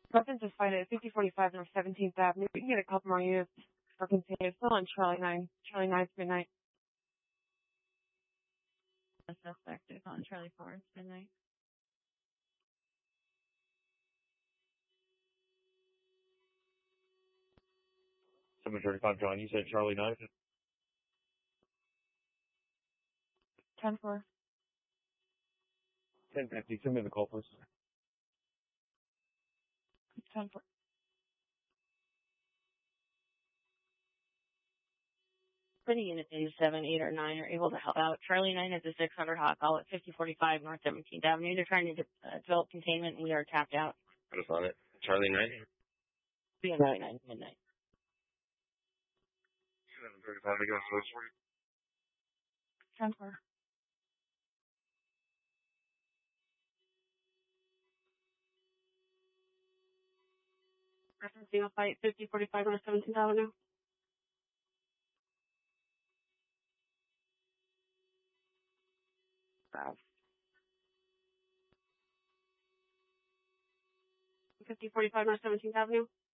Reference is fine at 5045 North 17th Avenue. We can get a couple more units for containers. Still on Charlie 9. Charlie 9's midnight. A suspect is on Charlie 4. It's midnight. John, you said Charlie 9? 10-4. 1050. Send me the call, please. 10-4. Pretty units in 7, 8, or 9 are able to help out. Charlie 9 has a 600 hot call at 5045 North 17th Avenue. They're trying to develop containment, and we are tapped out. I just on it. Charlie 9? Yeah, Charlie 9, midnight. 735, I guess, so 10-4. Reference Single Flight 5045 North 17th Avenue. Wow. 5045 North 17th Avenue.